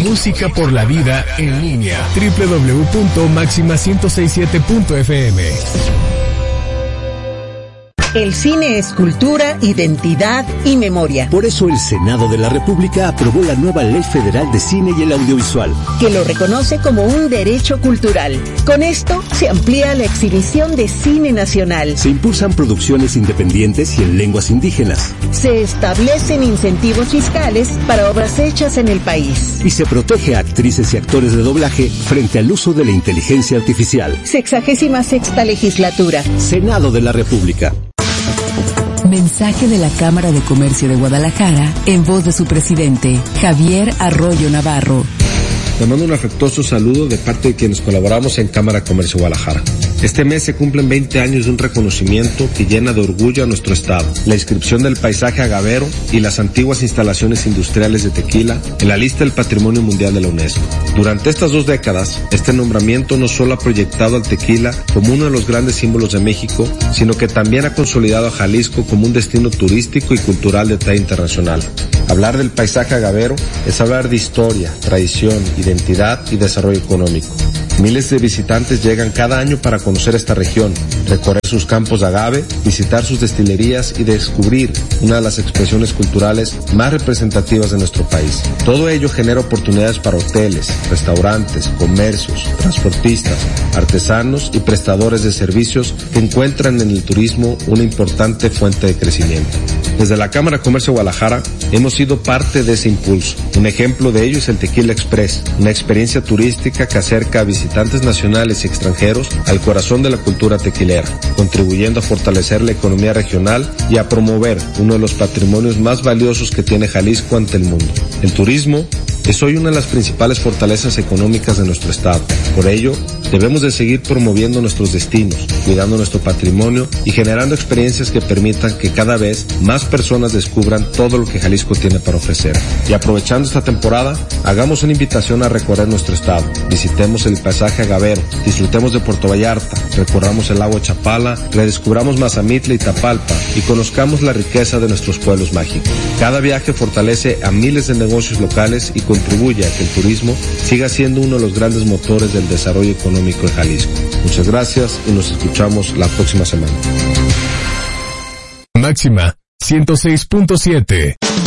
música por la vida en línea. www.maxima1067.fm. El cine es cultura, identidad y memoria. Por eso el Senado de la República aprobó la nueva Ley Federal de Cine y el Audiovisual, que lo reconoce como un derecho cultural. Con esto se amplía la exhibición de cine nacional. Se impulsan producciones independientes y en lenguas indígenas. Se establecen incentivos fiscales para obras hechas en el país. Y se protege a actrices y actores de doblaje frente al uso de la inteligencia artificial. 66ª legislatura. Senado de la República. Mensaje de la Cámara de Comercio de Guadalajara en voz de su presidente, Javier Arroyo Navarro. Te mando un afectuoso saludo de parte de quienes colaboramos en Cámara de Comercio Guadalajara. Este mes se cumplen 20 años de un reconocimiento que llena de orgullo a nuestro estado. La inscripción del paisaje agavero y las antiguas instalaciones industriales de tequila en la lista del Patrimonio Mundial de la UNESCO. Durante estas 2 décadas, este nombramiento no solo ha proyectado al tequila como uno de los grandes símbolos de México, sino que también ha consolidado a Jalisco como un destino turístico y cultural de talla internacional. Hablar del paisaje agavero es hablar de historia, tradición, identidad y desarrollo económico. Miles de visitantes llegan cada año para conocer esta región, recorrer sus campos de agave, visitar sus destilerías y descubrir una de las expresiones culturales más representativas de nuestro país. Todo ello genera oportunidades para hoteles, restaurantes, comercios, transportistas, artesanos y prestadores de servicios que encuentran en el turismo una importante fuente de crecimiento. Desde la Cámara de Comercio de Guadalajara hemos sido parte de ese impulso. Un ejemplo de ello es el Tequila Express, una experiencia turística que acerca a visitantes nacionales y extranjeros al corazón de la cultura tequilera, contribuyendo a fortalecer la economía regional y a promover uno de los patrimonios más valiosos que tiene Jalisco ante el mundo. El turismo es hoy una de las principales fortalezas económicas de nuestro estado. Por ello, debemos de seguir promoviendo nuestros destinos, cuidando nuestro patrimonio y generando experiencias que permitan que cada vez más personas descubran todo lo que Jalisco tiene para ofrecer. Y aprovechando esta temporada, hagamos una invitación a recorrer nuestro estado. Visitemos el paisaje agavero, disfrutemos de Puerto Vallarta, recorramos el lago Chapala, redescubramos Mazamitla y Tapalpa y conozcamos la riqueza de nuestros pueblos mágicos. Cada viaje fortalece a miles de negocios locales y contribuye a que el turismo siga siendo uno de los grandes motores del desarrollo económico de Jalisco. Muchas gracias y nos escuchamos la próxima semana. Máxima 106.7.